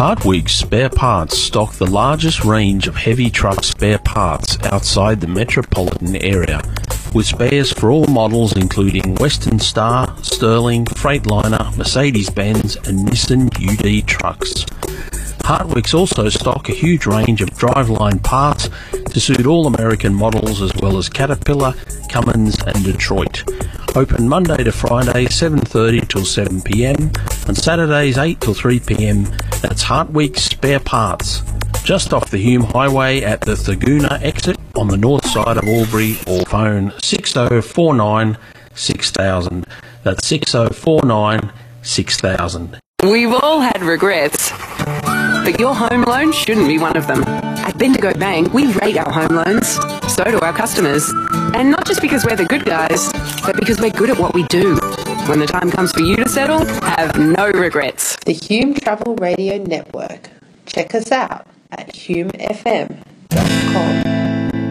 Hartwig Spare Parts stock the largest range of heavy truck spare parts outside the metropolitan area, with spares for all models including Western Star, Sterling, Freightliner, Mercedes-Benz and Nissan UD trucks. Hartwigs also stock a huge range of driveline parts to suit all American models as well as Caterpillar, Cummins and Detroit. Open Monday to Friday 7:30 till 7 p.m. and Saturdays 8 till 3 p.m. That's Hartwig Spare Parts, just off the Hume Highway at the Thurgoona exit on the north side of Albury, or phone 6049 6000. That's 6049 6000. We've all had regrets, but your home loan shouldn't be one of them. At Bendigo Bank, we rate our home loans. So do our customers. And not just because we're the good guys, but because we're good at what we do. When the time comes for you to settle, have no regrets. The Hume Travel Radio Network. Check us out at humefm.com.